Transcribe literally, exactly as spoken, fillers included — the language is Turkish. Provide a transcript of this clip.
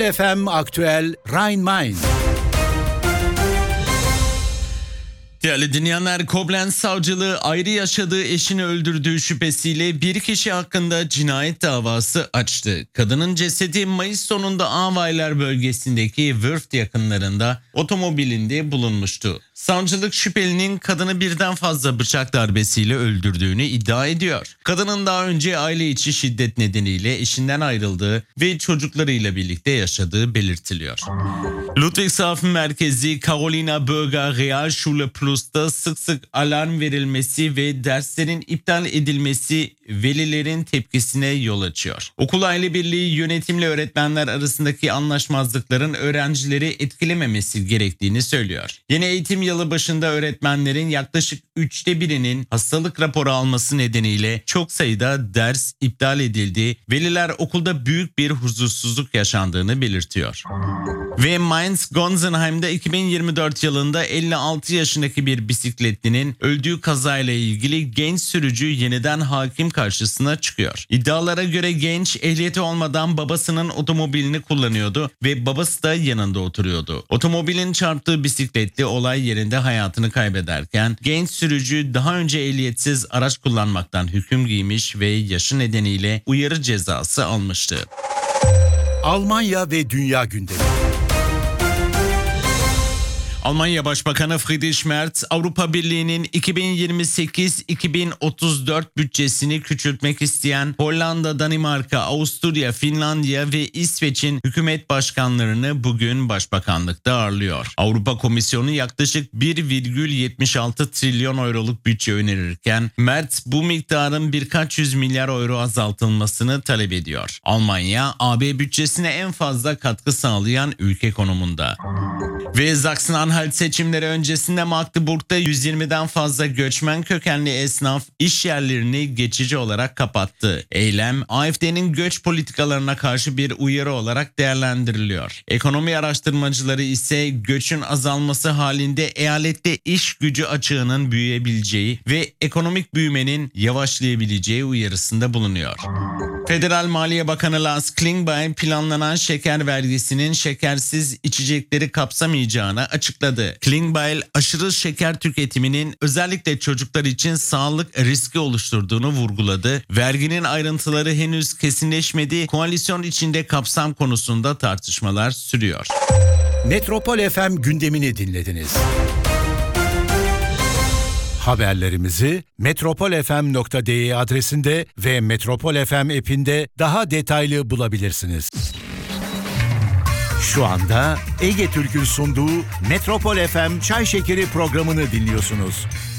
F M Aktüel Rhein-Main. Değerli dinleyenler, Koblenz savcılığı ayrı yaşadığı eşini öldürdüğü şüphesiyle bir kişi hakkında cinayet davası açtı. Kadının cesedi Mayıs sonunda Aweiler bölgesindeki Wörth yakınlarında otomobilinde bulunmuştu. Savcılık şüphelinin kadını birden fazla bıçak darbesiyle öldürdüğünü iddia ediyor. Kadının daha önce aile içi şiddet nedeniyle eşinden ayrıldığı ve çocuklarıyla birlikte yaşadığı belirtiliyor. Ludwigshafen merkezi Carolina Bürger Realschule Plus'ta sık sık alarm verilmesi ve derslerin iptal edilmesi velilerin tepkisine yol açıyor. Okul aile birliği yönetimle öğretmenler arasındaki anlaşmazlıkların öğrencileri etkilememesi gerektiğini söylüyor. Yeni eğitim yılı başında öğretmenlerin yaklaşık üçte birinin hastalık raporu alması nedeniyle çok sayıda ders iptal edildi. Veliler okulda büyük bir huzursuzluk yaşandığını belirtiyor. Ve Mainz-Gonsenheim'de iki bin yirmi dört yılında elli altı yaşındaki bir bisikletlinin öldüğü kazayla ilgili genç sürücü yeniden hakim karşısına çıkıyor. İddialara göre genç ehliyeti olmadan babasının otomobilini kullanıyordu ve babası da yanında oturuyordu. Otomobilin çarptığı bisikletli olay yerinde hayatını kaybederken genç sürücü daha önce ehliyetsiz araç kullanmaktan hüküm giymiş ve yaşı nedeniyle uyarı cezası almıştı. Almanya ve Dünya gündemi. Almanya Başbakanı Friedrich Merz, Avrupa Birliği'nin iki bin yirmi sekiz iki bin otuz dört bütçesini küçültmek isteyen Hollanda, Danimarka, Avusturya, Finlandiya ve İsveç'in hükümet başkanlarını bugün başbakanlıkta ağırlıyor. Avrupa Komisyonu yaklaşık bir virgül yetmiş altı trilyon euroluk bütçe önerirken Merz bu miktarın birkaç yüz milyar euro azaltılmasını talep ediyor. Almanya, A B bütçesine en fazla katkı sağlayan ülke konumunda. Ve Sachsen-Anhalt seçimleri öncesinde Magdeburg'da yüz yirmiden fazla göçmen kökenli esnaf iş yerlerini geçici olarak kapattı. Eylem, A F D'nin göç politikalarına karşı bir uyarı olarak değerlendiriliyor. Ekonomi araştırmacıları ise göçün azalması halinde eyalette iş gücü açığının büyüyebileceği ve ekonomik büyümenin yavaşlayabileceği uyarısında bulunuyor. Federal Maliye Bakanı Lars Klingbeil planlanan şeker vergisinin şekersiz içecekleri kapsamayacağını açıkladı. Klingbeil aşırı şeker tüketiminin özellikle çocuklar için sağlık riski oluşturduğunu vurguladı. Verginin ayrıntıları henüz kesinleşmedi. Koalisyon içinde kapsam konusunda tartışmalar sürüyor. Metropol F M gündemini dinlediniz. Haberlerimizi metropol f m nokta d e adresinde ve Metropol F M app'inde daha detaylı bulabilirsiniz. Şu anda Ege Türk'ün sunduğu Metropol F M Çay Şekeri programını dinliyorsunuz.